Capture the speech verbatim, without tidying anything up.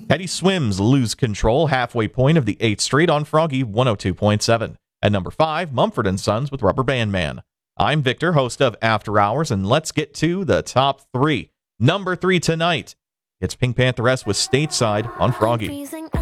Teddy Swims Lose Control, halfway point of the eighth Street on Froggy one oh two point seven. At number five, Mumford and Sons with Rubber Band Man. I'm Victor, host of After Hours, and let's get to the top three. Number three tonight, it's Pink Pantheress with Stateside on Froggy.